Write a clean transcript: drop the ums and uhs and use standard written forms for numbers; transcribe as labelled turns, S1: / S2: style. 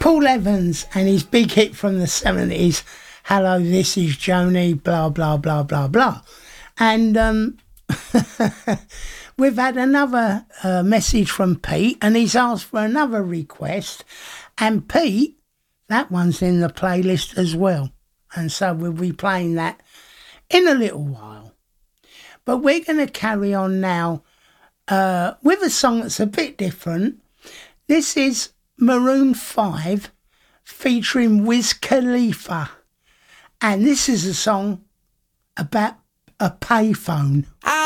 S1: Paul Evans and his big hit from the 70s, Hello, This Is Joni, blah, blah, blah, blah, blah. And we've had another message from Pete, and he's asked for another request. And Pete, that one's in the playlist as well. And so we'll be playing that in a little while. But we're going to carry on now with a song that's a bit different. This is Maroon 5 featuring Wiz Khalifa. And this is a song about a payphone.